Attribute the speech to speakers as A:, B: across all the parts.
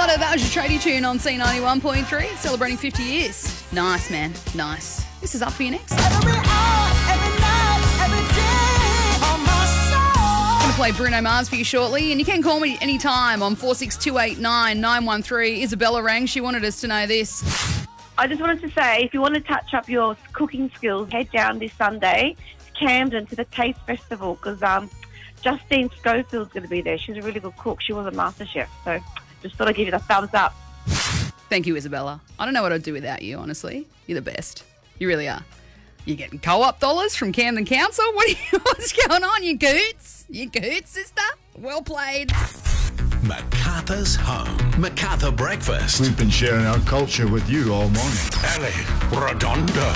A: Carter, that was your tradie tune on C91.3, celebrating 50 years. Nice, man. Nice. This is up for you next.
B: Every hour, every night, every day on my soul.
A: I'm going to play Bruno Mars for you shortly, and you can call me anytime on 46289 913. Isabella rang. She wanted us to know this.
C: I just wanted to say, if you want to touch up your cooking skills, head down this Sunday to Camden to the Taste Festival because Justine Schofield's going to be there. She's a really good cook. She was a master chef, so just thought I'd give you the thumbs up.
A: Thank you, Isabella. I don't know what I'd do without you, honestly. You're the best. You really are. You're getting co-op dollars from Camden Council? What's going on, you goots? You goots, sister? Well played.
D: MacArthur's home. MacArthur breakfast.
E: We've been sharing our culture with you all morning.
D: Ali Redondo.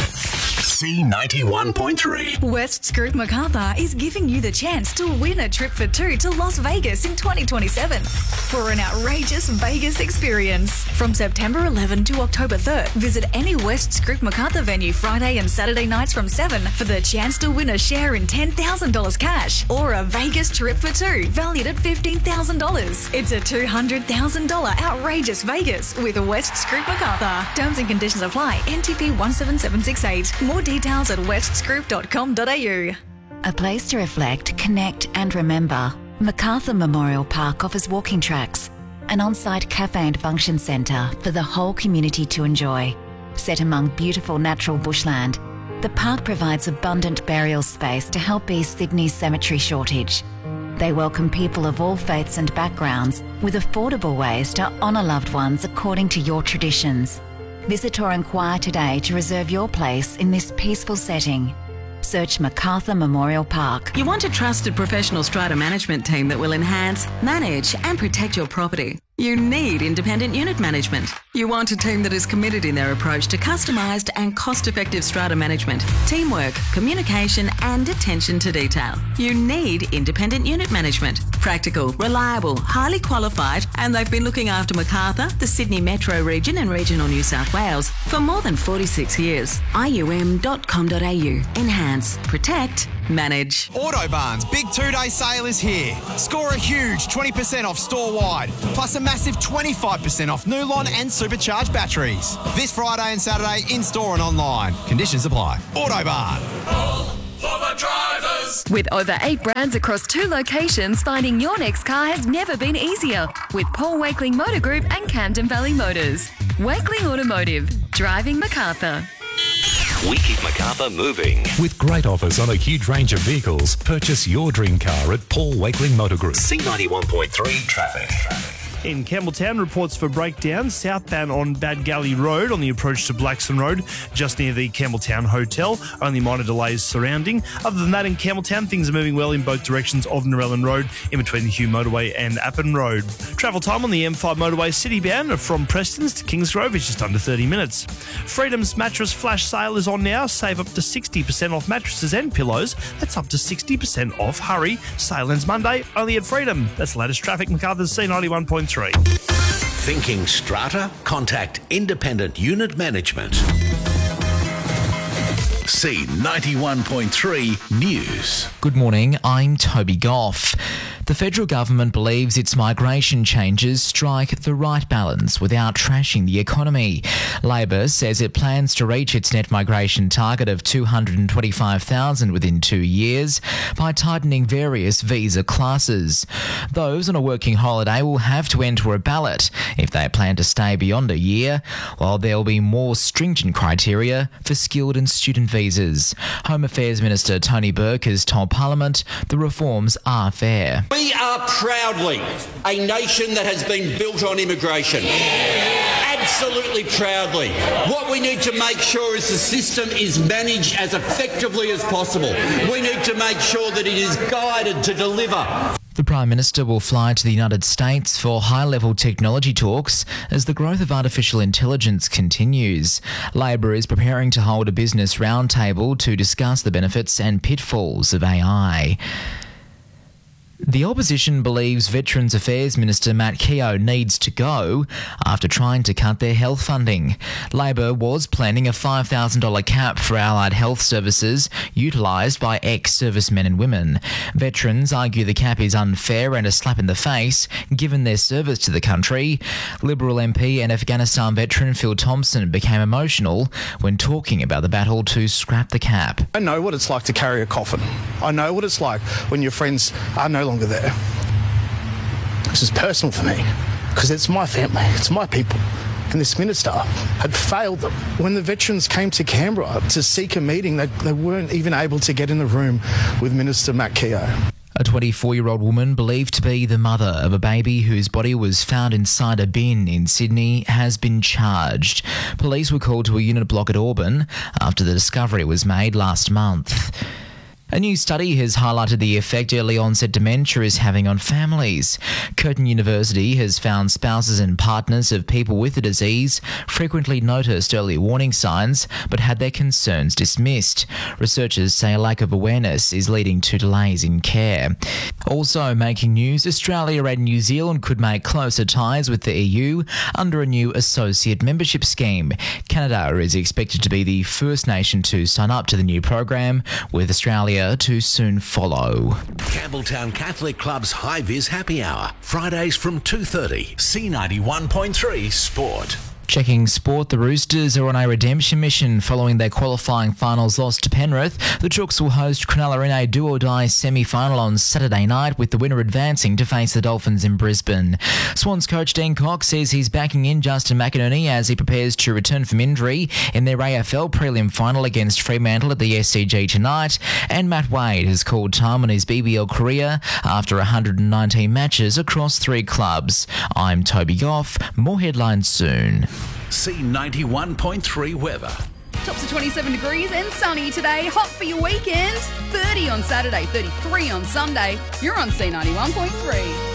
D: C91.3.
F: West Scroop MacArthur is giving you the chance to win a trip for two to Las Vegas in 2027 for an outrageous Vegas experience. From September 11 to October 3rd, visit any West Scroop MacArthur venue Friday and Saturday nights from 7 for the chance to win a share in $10,000 cash or a Vegas trip for two valued at $15,000. It's a $200,000 outrageous Vegas with West Scroop MacArthur. Terms and conditions apply. NTP 17768. More details at westscroop.com.au.
G: A place to reflect, connect and remember. MacArthur Memorial Park offers walking tracks, an on-site cafe and function centre for the whole community to enjoy. Set among beautiful natural bushland, the park provides abundant burial space to help ease Sydney's cemetery shortage. They welcome people of all faiths and backgrounds with affordable ways to honour loved ones according to your traditions. Visit or inquire today to reserve your place in this peaceful setting. Search MacArthur Memorial Park.
H: You want a trusted professional strata management team that will enhance, manage and protect your property. You need independent unit management. You want a team that is committed in their approach to customised and cost-effective strata management, teamwork, communication and attention to detail. You need independent unit management. Practical, reliable, highly qualified, and they've been looking after MacArthur, the Sydney Metro region and regional New South Wales for more than 46 years. IUM.com.au. Enhance, protect, manage.
I: Autobarn's big 2-day sale is here. Score a huge 20% off store-wide, plus a massive 25% off Nulon and supercharged batteries. This Friday and Saturday in-store and online. Conditions apply. Autobarn.
D: All for the drivers.
J: With over 8 brands across 2 locations, finding your next car has never been easier. With Paul Wakeling Motor Group and Camden Valley Motors. Wakeling Automotive. Driving MacArthur.
D: We keep MacArthur moving. With great offers on a huge range of vehicles, purchase your dream car at Paul Wakeling Motor Group. C91.3 traffic.
K: In Campbelltown, reports for breakdowns southbound on Bad Galley Road on the approach to Blackson Road, just near the Campbelltown Hotel. Only minor delays surrounding. Other than that, in Campbelltown, things are moving well in both directions of Narellan Road, in between the Hugh Motorway and Appin Road. Travel time on the M5 motorway citybound from Prestons to Kingsgrove is just under 30 minutes. Freedom's mattress flash sale is on now. Save up to 60% off mattresses and pillows. That's up to 60% off. Hurry. Sale ends Monday, only at Freedom. That's the latest traffic. MacArthur's C91.3.
D: Thinking strata? Contact Independent Unit Management. C91.3 News.
L: Good morning, I'm Toby Goff. The federal government believes its migration changes strike the right balance without trashing the economy. Labor says it plans to reach its net migration target of 225,000 within 2 years by tightening various visa classes. Those on a working holiday will have to enter a ballot if they plan to stay beyond a year, while there will be more stringent criteria for skilled and student visas. Home Affairs Minister Tony Burke has told Parliament the reforms are fair.
M: We are proudly a nation that has been built on immigration. Absolutely proudly. What we need to make sure is the system is managed as effectively as possible. We need to make sure that it is guided to deliver.
L: The Prime Minister will fly to the United States for high-level technology talks as the growth of artificial intelligence continues. Labor is preparing to hold a business roundtable to discuss the benefits and pitfalls of AI. The opposition believes Veterans Affairs Minister Matt Keogh needs to go after trying to cut their health funding. Labor was planning a $5,000 cap for allied health services utilised by ex-servicemen and women. Veterans argue the cap is unfair and a slap in the face given their service to the country. Liberal MP and Afghanistan veteran Phil Thompson became emotional when talking about the battle to scrap the cap.
N: I know what it's like to carry a coffin. I know what it's like when your friends are no longer there. This is personal for me because it's my family, it's my people. And this minister had failed them. When the veterans came to Canberra to seek a meeting, they weren't even able to get in the room with Minister Matt Keogh.
L: A 24-year-old woman believed to be the mother of a baby whose body was found inside a bin in Sydney has been charged. Police were called to a unit block at Auburn after the discovery was made last month. A new study has highlighted the effect early onset dementia is having on families. Curtin University has found spouses and partners of people with the disease frequently noticed early warning signs but had their concerns dismissed. Researchers say a lack of awareness is leading to delays in care. Also making news, Australia and New Zealand could make closer ties with the EU under a new associate membership scheme. Canada is expected to be the first nation to sign up to the new program, with Australia to soon follow.
D: Campbelltown Catholic Club's High Vis Happy Hour, Fridays from 2:30. C91.3 Sport.
L: Checking sport, the Roosters are on a redemption mission following their qualifying finals loss to Penrith. The Chooks will host Cronulla in a do-or-die semi-final on Saturday night, with the winner advancing to face the Dolphins in Brisbane. Swans coach Dean Cox says he's backing in Justin McInerney as he prepares to return from injury in their AFL prelim final against Fremantle at the SCG tonight. And Matt Wade has called time on his BBL career after 119 matches across 3 clubs. I'm Toby Goff. More headlines soon.
D: C91.3 weather.
A: Tops of 27 degrees and sunny today. Hot for your weekend. 30 on Saturday, 33 on Sunday. You're on C91.3.